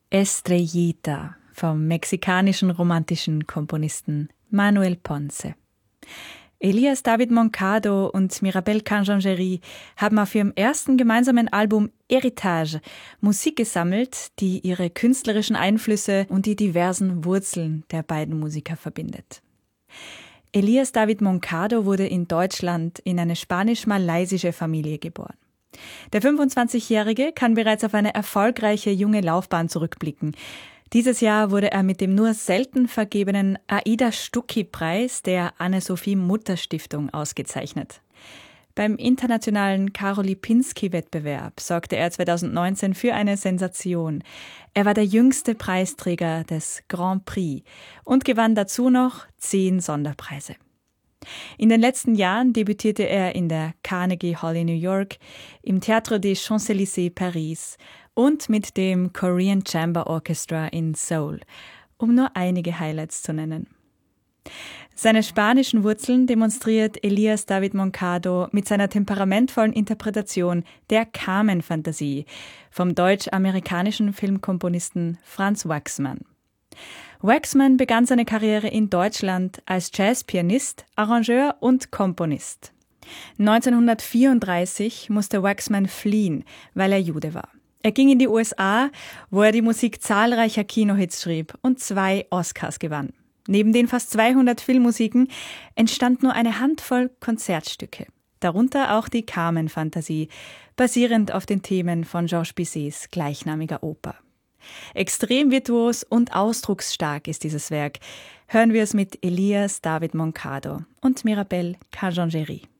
Estrellita vom mexikanischen romantischen Komponisten Manuel Ponce. Elías David Moncado und Mirabel Canjangeri haben auf ihrem ersten gemeinsamen Album Héritage Musik gesammelt, die ihre künstlerischen Einflüsse und die diversen Wurzeln der beiden Musiker verbindet. Elías David Moncado wurde in Deutschland in eine spanisch-malaysische Familie geboren. Der 25-Jährige kann bereits auf eine erfolgreiche junge Laufbahn zurückblicken. Dieses Jahr wurde er mit dem nur selten vergebenen Aida Stucki-Preis der Anne-Sophie-Mutter-Stiftung ausgezeichnet. Beim internationalen Karol-Lipinski-Wettbewerb sorgte er 2019 für eine Sensation. Er war der jüngste Preisträger des Grand Prix und gewann dazu noch 10 Sonderpreise. In den letzten Jahren debütierte er in der Carnegie Hall in New York, im Théâtre des Champs-Élysées Paris und mit dem Korean Chamber Orchestra in Seoul, um nur einige Highlights zu nennen. Seine spanischen Wurzeln demonstriert Elías David Moncado mit seiner temperamentvollen Interpretation der Carmen-Fantasie vom deutsch-amerikanischen Filmkomponisten Franz Waxman. Waxman begann seine Karriere in Deutschland als Jazzpianist, Arrangeur und Komponist. 1934 musste Waxman fliehen, weil er Jude war. Er ging in die USA, wo er die Musik zahlreicher Kinohits schrieb und 2 Oscars gewann. Neben den fast 200 Filmmusiken entstand nur eine Handvoll Konzertstücke, darunter auch die Carmen-Fantasie, basierend auf den Themen von Georges Bizets gleichnamiger Oper. Extrem virtuos und ausdrucksstark ist dieses Werk. Hören wir es mit Elías David Moncado und Mirabel Canjangeri.